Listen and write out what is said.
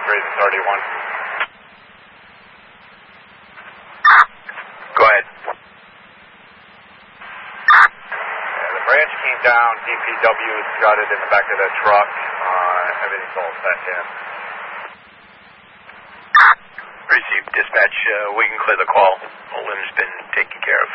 raising 31. Go ahead. The branch came down, DPW is gutted in the back of the truck. Everything's all set in. Received dispatch. We can clear the call. Olim's been taken care of.